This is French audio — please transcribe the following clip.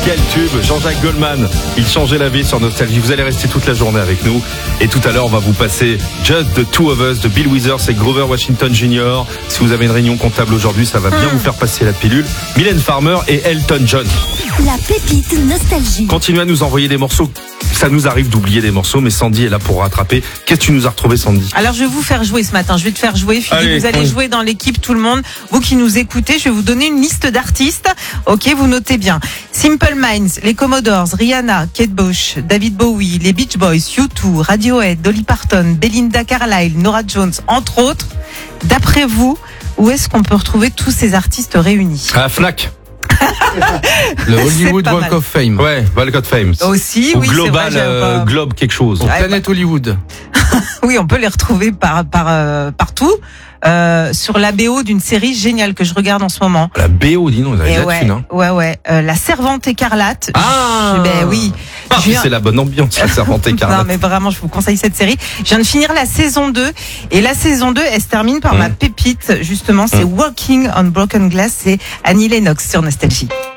quel tube. Jean-Jacques Goldman, il changeait la vie sur Nostalgie. Vous allez rester toute la journée avec nous. Et tout à l'heure, on va vous passer Just the Two of Us de Bill Withers et Grover Washington Jr. Si vous avez une réunion comptable aujourd'hui, ça va bien vous faire passer la pilule. Mylène Farmer et Elton John. La pépite Nostalgie. Continuez à nous envoyer des morceaux. Ça nous arrive d'oublier des morceaux, mais Sandy est là pour rattraper. Qu'est-ce que tu nous as retrouvé, Sandy? Alors, je vais vous faire jouer ce matin. Je vais te faire jouer, Philippe. Allez, vous allez jouer dans l'équipe, tout le monde. Vous qui nous écoutez, je vais vous donner une liste d'artistes. Ok, vous notez bien. Simple Minds, les Commodores, Rihanna, Kate Bush, David Bowie, les Beach Boys, U2, Radiohead, Dolly Parton, Belinda Carlisle, Norah Jones, entre autres. D'après vous, où est-ce qu'on peut retrouver tous ces artistes réunis? À la Fnac. Le Hollywood pas Walk mal. of Fame. Ouais, Walk of Fame. Aussi, Ou oui, Global, c'est vrai, j'avais pas- Globe quelque chose. Planète Hollywood. Oui, on peut les retrouver partout. Sur la BO d'une série géniale que je regarde en ce moment. La BO, dis donc, vous avez Et de la ouais, thune, hein. ouais. La Servante écarlate. Ah Ben oui. Ah, Je puis viens- c'est la bonne ambiance, la Servante Non, écarlate. mais vraiment, je vous conseille cette série. Je viens de finir la saison 2. Et la saison 2, elle se termine par ma pépite, justement. C'est Walking on Broken Glass. C'est Annie Lennox sur Nostalgie.